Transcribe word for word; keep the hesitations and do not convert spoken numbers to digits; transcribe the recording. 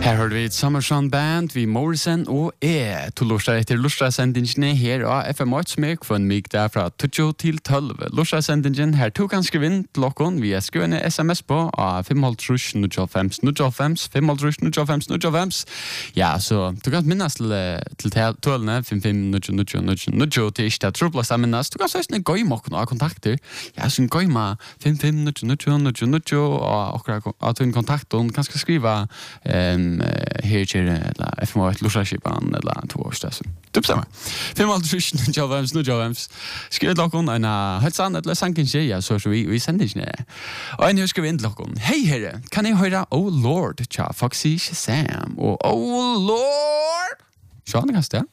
Her hørte vi et Summerson Band, vi Morrison og E. To lortet etter Lortet-sendingene her av F M åtte som er kvann mig der fra tjugo til tolv. Lortet-sendingen her tog han skrive inn til dere via skrivende sms på av fem null tre null fem null fem fem null tre null fem null fem. Ja, så du kan minnes til, til tølene fem fem null null null null til ikke det troblas jeg minnes. Du kan så sånn gøy med noen kontakter. Ja, sånn gøy med fem fem null null null null og akkurat en kontakt og kan skrive um, her til F M åtte Lortet-skipan eller to år stedet. Typ samme. fem null tre null fem null fem. Skriv dere en høytsan eller sanken skje, ja, så vi, vi sender ikke ned. Og en husker vi inn til dere. Hei herre, kan jeg høre Oh Lord, tja, Foxy Shazam, og Oh Lord! Sjå, det kan stå.